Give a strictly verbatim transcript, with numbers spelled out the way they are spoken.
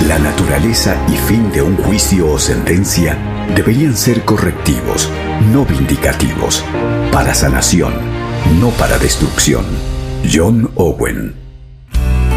La naturaleza y fin de un juicio o sentencia deberían ser correctivos, no vindicativos, para sanación, no para destrucción. John Owen.